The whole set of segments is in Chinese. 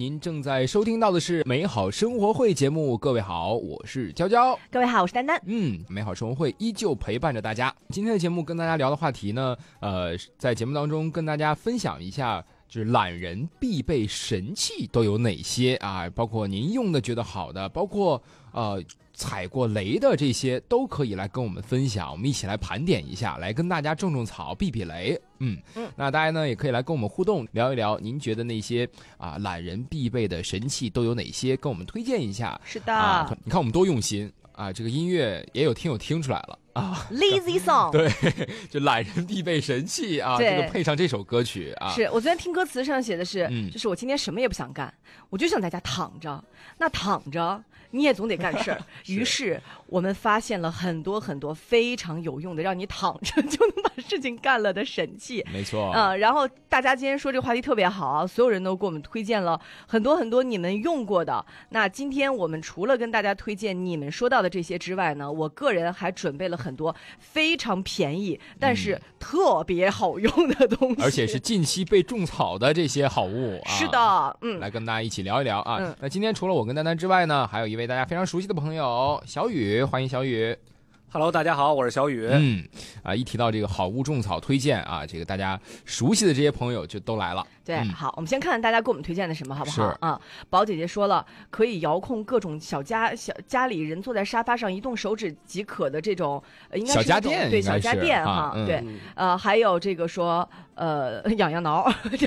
您正在收听到的是美好生活会节目。各位好，我是娇娇。 各位好，我是丹丹。 美好生活会依旧陪伴着大家。今天的节目跟大家聊的话题呢，在节目当中跟大家分享一下，就是懒人必备神器都有哪些啊？包括您用的觉得好的，包括踩过雷的这些都可以来跟我们分享，我们一起来盘点一下，来跟大家种草避避雷。那大家呢也可以来跟我们互动聊一聊，您觉得那些懒人必备的神器都有哪些，跟我们推荐一下。 是的， 你看我们多用心啊！这个音乐也有听友听出来了啊 ，Lazy Song， 对，就懒人必备神器啊，这个配上这首歌曲啊， 是我昨天听歌词上写的是，就是我今天什么也不想干，我就想在家躺着。那躺着你也总得干事儿，于是我们发现了很多很多非常有用的，让你躺着就能把事情干了的神器。 没错， 然后大家今天说这个话题特别好啊，所有人都给我们推荐了很多很多你们用过的。那今天我们除了跟大家推荐你们说到的这些之外呢，我个人还准备了很多非常便宜但是特别好用的东西， 而且是近期被种草的这些好物啊。 是的， 来跟大家一起聊一聊啊。那今天除了我跟丹丹之外呢，还有一位大家非常熟悉的朋友小雨，欢迎小雨。 Hello， 大家好，我是小雨。 一提到这个好物种草推荐啊，这个大家熟悉的这些朋友就都来了。 对，好，我们先看看大家给我们推荐的什么，好不好啊？宝姐姐说了，可以遥控各种小家里人坐在沙发上移动手指即可的这种，应该是小家电， 对，小家电哈，对，还有这个说，痒痒挠，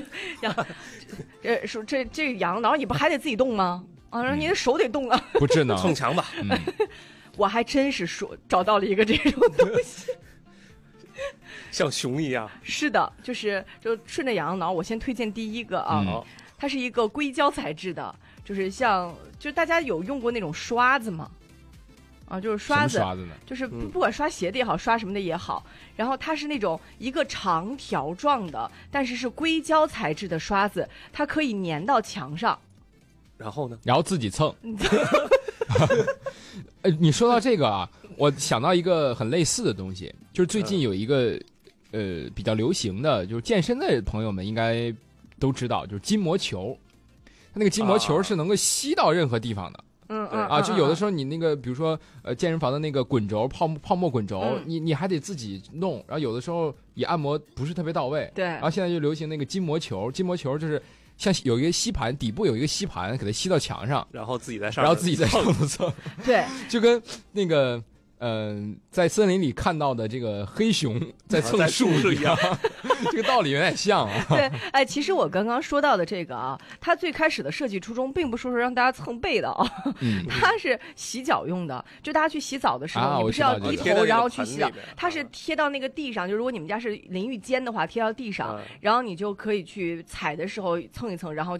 说这痒痒挠，你不还得自己动吗？你的手得动啊， 不智能， 蹭墙吧。 我还真是找到了一个这种东西， 像熊一样。 是的，就顺着痒痒挠，我先推荐第一个啊，它是一个硅胶材质的，就是大家有用过那种刷子吗？就是刷子， 什么刷子呢？ 就是不管刷鞋的也好，刷什么的也好，然后它是那种一个长条状的，但是硅胶材质的刷子，它可以粘到墙上。 然后呢？ 然后自己蹭。你说到这个啊，我想到一个很类似的东西，就是最近有一个比较流行的，就是健身的朋友们应该都知道，就是筋膜球。它那个筋膜球是能够吸到任何地方的。就有的时候你那个，比如说健身房的那个滚轴泡沫滚轴，你还得自己弄，然后有的时候也按摩不是特别到位。 对。 然后现在就流行那个筋膜球，筋膜球就是像有一个吸盘，底部有一个吸盘，给它吸到墙上， 然后自己在上头蹭。对，就跟那个在森林里看到的这个黑熊在蹭树一样，这个道理有点像啊。 对，其实我刚刚说到的这个啊，它最开始的设计初衷并不是说让大家蹭背的啊，它是洗脚用的。就大家去洗澡的时候，你不是要低头然后去洗澡，它是贴到那个地上，就如果你们家是淋浴间的话，贴到地上，然后你就可以去踩的时候蹭一蹭，然后